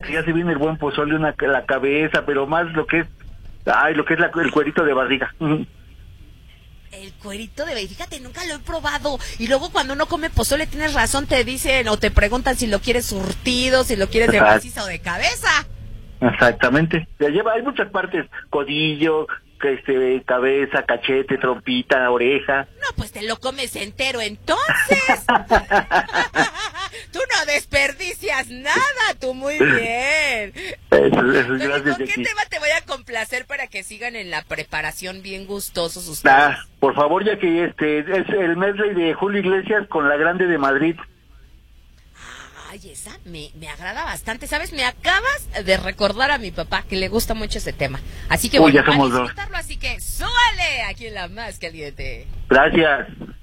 ya se viene el buen pozole, la cabeza, pero más lo que es, el cuerito de barriga. El cuerito de barriga, fíjate, nunca lo he probado. Y luego cuando uno come pozole, tienes razón, te dicen o te preguntan si lo quieres surtido, si lo quieres de maciza o de cabeza. Exactamente. Hay muchas partes, codillo, cabeza, cachete, trompita, oreja. No, pues te lo comes entero entonces. Tú no desperdicias nada, tú muy bien. Eso es gracias. ¿Con qué tema te voy a complacer para que sigan en la preparación bien gustosos ustedes? Por favor, ya que es el medley de Julio Iglesias con La Grande de Madrid. Ay, esa me agrada bastante, ¿sabes? Me acabas de recordar a mi papá que le gusta mucho ese tema. Así que ya somos dos. Así que súbale aquí en La Más Caliente. Gracias.